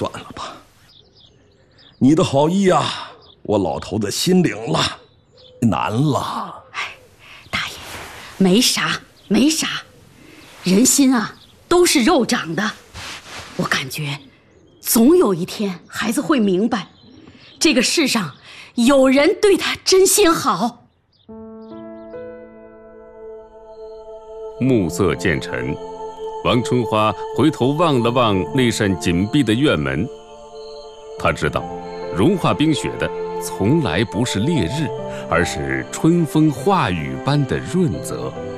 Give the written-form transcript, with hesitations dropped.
算了吧。你的好意啊，我老头子心领了，难了。 哎，大爷，没啥没啥，人心啊都是肉长的。我感觉总有一天孩子会明白，这个世上有人对他真心好。 暮色渐沉，王春花回头望了望那扇紧闭的院门，她知道融化冰雪的从来不是烈日，而是春风化雨般的润泽。